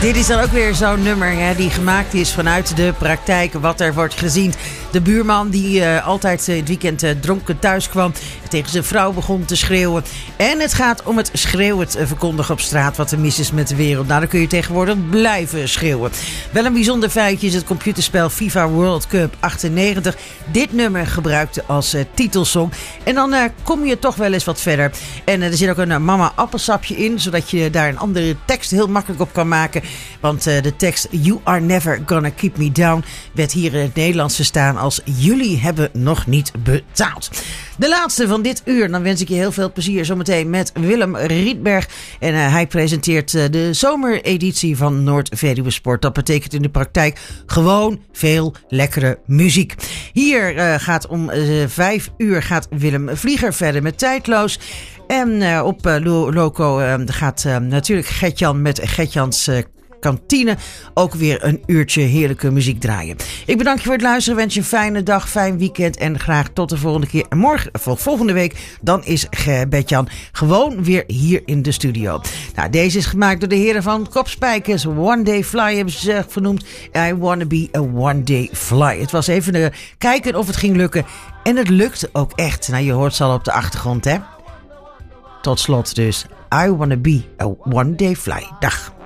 Dit is dan ook weer zo'n nummer die gemaakt is vanuit de praktijk, wat er wordt gezien. De buurman die altijd het weekend dronken thuis kwam, tegen zijn vrouw begon te schreeuwen. En het gaat om het schreeuwen verkondigen op straat wat er mis is met de wereld. Nou, dan kun je tegenwoordig blijven schreeuwen. Wel een bijzonder feitje is het computerspel FIFA World Cup 98. Dit nummer gebruikte als titelsong. En dan kom je toch wel eens wat verder. En er zit ook een mama appelsapje in, zodat je daar een andere tekst heel makkelijk op kan maken. Want de tekst You Are Never Gonna Keep Me Down werd hier in het Nederlands verstaan als jullie hebben nog niet betaald. De laatste van dit uur. Dan wens ik je heel veel plezier zometeen met Willem Rietberg. En hij presenteert de zomereditie van Noord-Veluwe Sport. Dat betekent in de praktijk gewoon veel lekkere muziek. Hier gaat om 5 uur gaat Willem Vlieger verder met Tijdloos. En op Loco gaat natuurlijk Gertjan met Gertjans Kantine ook weer een uurtje heerlijke muziek draaien. Ik bedank je voor het luisteren. Wens je een fijne dag, fijn weekend en graag tot de volgende keer. En morgen, volgende week, dan is Bertjan gewoon weer hier in de studio. Nou, deze is gemaakt door de heren van Kopspijkers. One Day Fly hebben ze vernoemd. I wanna be a one day fly. Het was even kijken of het ging lukken. En het lukte ook echt. Nou, je hoort ze al op de achtergrond, hè? Tot slot dus. I wanna be a one day fly. Dag.